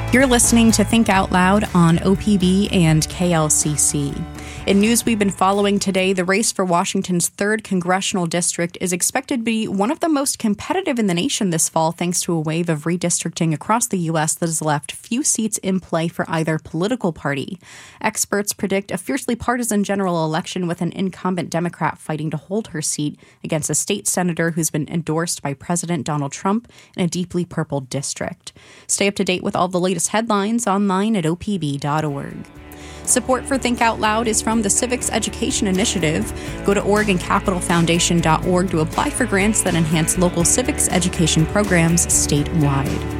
You're listening to Think Out Loud on OPB and KLCC. In news we've been following today, the race for Washington's 3rd congressional district is expected to be one of the most competitive in the nation this fall, thanks to a wave of redistricting across the U.S. that has left few seats in play for either political party. Experts predict a fiercely partisan general election with an incumbent Democrat fighting to hold her seat against a state senator who's been endorsed by President Donald Trump in a deeply purple district. Stay up to date with all the latest headlines online at opb.org. Support for Think Out Loud is from the Civics Education Initiative. Go to OregonCapitalFoundation.org to apply for grants that enhance local civics education programs statewide.